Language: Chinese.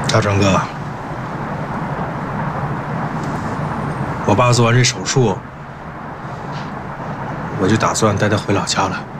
大成哥，我爸做完这手术，我就打算带他回老家了。